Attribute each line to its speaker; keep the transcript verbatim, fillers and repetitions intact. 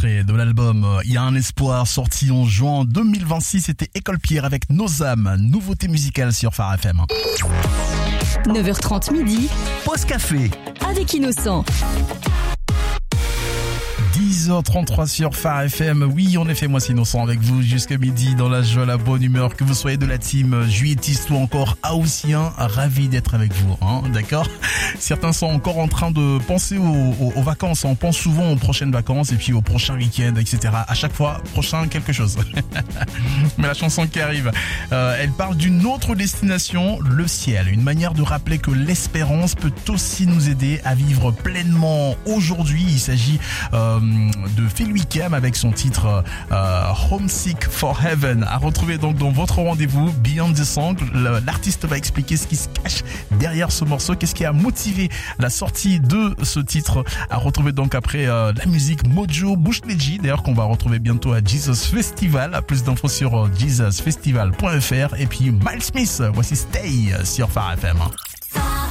Speaker 1: extrait de l'album Il y a un espoir, sorti en juin deux mille vingt-six. C'était École Pierre avec Nos âmes, nouveauté musicale sur Phare F M.
Speaker 2: neuf heures trente midi,
Speaker 1: Pause café
Speaker 2: avec Innocent.
Speaker 1: dix heures trente-trois sur Phare F M. Oui, en effet, moi c'est Innocent avec vous jusqu'à midi dans la joie, la bonne humeur, que vous soyez de la team juillettiste ou encore haussien, ravi d'être avec vous, hein, d'accord? Certains sont encore en train de penser aux, aux, aux vacances, on pense souvent aux prochaines vacances et puis aux prochains week-ends, et cetera. À chaque fois, prochain quelque chose. Mais la chanson qui arrive, euh, elle parle d'une autre destination, le ciel, une manière de rappeler que l'espérance peut aussi nous aider à vivre pleinement aujourd'hui. Il s'agit euh, de Phil Wickham avec son titre euh, Homesick for Heaven, à retrouver donc dans votre rendez-vous Beyond the Song. L'artiste va expliquer ce qui se cache derrière ce morceau, qu'est-ce qui a motivé la sortie de ce titre, à retrouver donc après euh, la musique Mojo Bushleji, d'ailleurs qu'on va retrouver bientôt à Jesus Festival. Plus d'infos sur jesus festival point f r. Et puis Miles Smith, voici Stay sur Phare F M.